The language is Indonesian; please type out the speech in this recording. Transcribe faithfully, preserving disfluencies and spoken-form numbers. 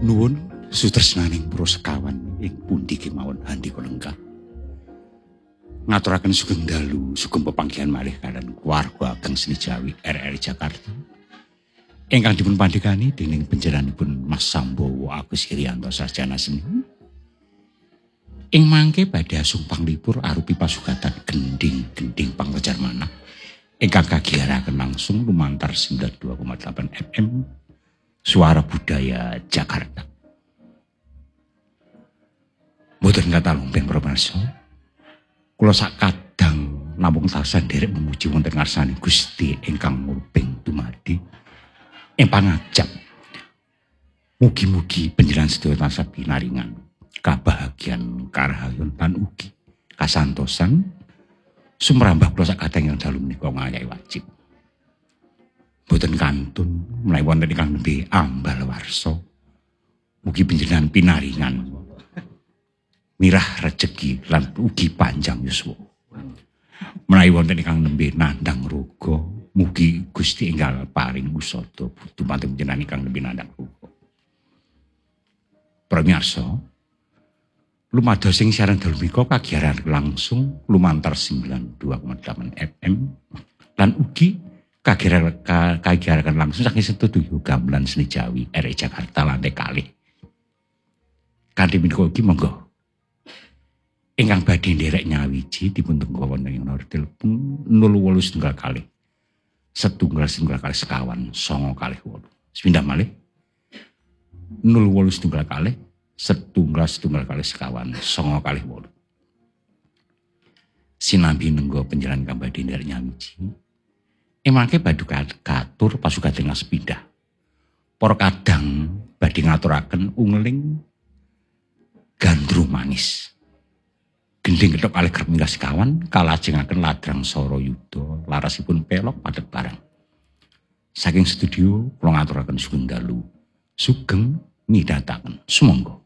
Nuwun sutresnaning para sekawan ing pundi kemawon handika lengkap. Ngaturaken sugeng dalu sugeng pepanggihan malih kaliyan keluarga ageng Seni Jawi R R Jakarta. Ingkang dipun pandhegani dening panjenenganipun Mas Sambowo Agus Irianto sarjana seni. Ing mangke badhe asung panglipur arupi pasugatan gending-gending pangrejar manah ingkang kagiyaraken langsung lumantar sembilan puluh dua koma delapan F M Suara Budaya Jakarta. Mboten kata lumping para pamirsa. Kula sakadang namung tansah nderek memuji wonten ngarsaning Gusti ingkang nguping dumadi ing pangajap. Mugi-mugi panjenengan sedaya tansah pinaringan kabahagiaan karahayon lan ugi kasantosan sumrambah kula sakadang yang dalu menika ngayahi wajib. Boten kantun menawi wonten ingkang nembe ambal warsa. Mugi panjenengan pinaringan mirah rejeki lan ugi panjang yuswa. Menawi wonten ingkang nembe nandhang raga, mugi Gusti enggal paring usada dumateng panjenengan ingkang nembe nandhang raga. Pamirsa, lumados sing siaran dalu menika kagiyaraken langsung lumantar sembilan puluh dua koma delapan F M lan ugi kagiyaraken langsung saking Studio Gamelan Seni Jawi R I Jakarta lantai kalih. Kanthi menika ugi monggo ingkang badhe nderek nyawiji dipun tenggo wonten ing nomor telepon nol wolu setunggal kalih setunggal setunggal kalih sekawan songo kalih wolu. Sepindah malih nol wolu setunggal kalih setunggal setunggal kalih sekawan songo kalih wolu. Sinambi nenggo panjenengan kang badhe nderek nyawiji. Emangke badhe katur pasukan sepindah. Para kadang badhe ngaturaken ungling gandrung manis. Gending ketok kalih kerep minggah sekawan kalajengaken ladrang sara yuda larasipun pelok padhet barang. Saking studio kula ngaturaken sugeng dalu sugeng midhataken sumangga.